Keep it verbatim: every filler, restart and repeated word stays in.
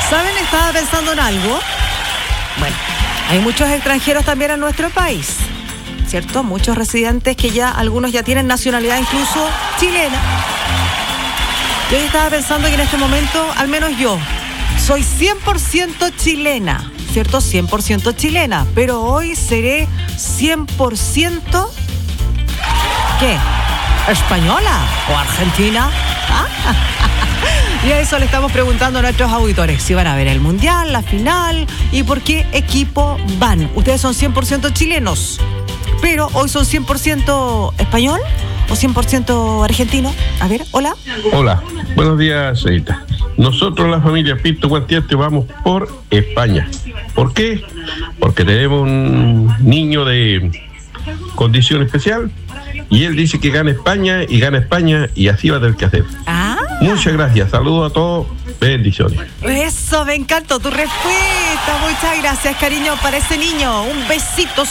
¿Saben? Estaba pensando en algo. Bueno, hay muchos extranjeros también en nuestro país, ¿cierto? Muchos residentes que ya, algunos ya tienen nacionalidad incluso chilena. Yo estaba pensando que en este momento, al menos yo, soy cien por ciento chilena, ¿cierto? cien por ciento chilena, pero hoy seré cien por ciento... ¿Qué? ¿Española o argentina? ¿Ah? Y a eso le estamos preguntando a nuestros auditores si van a ver el Mundial, la final y por qué equipo van. Ustedes son cien por ciento chilenos, pero hoy son cien por ciento español o cien por ciento argentino. A ver, hola. Hola, buenos días, Edita. Nosotros, la familia Pinto Guantierte, vamos por España. ¿Por qué? Porque tenemos un niño de condición especial y él dice que gana España y gana España y así va a tener que hacer. Ah. Muchas gracias, saludos a todos, bendiciones. Eso, me encantó tu respuesta. Muchas gracias, cariño, para ese niño. Un besito.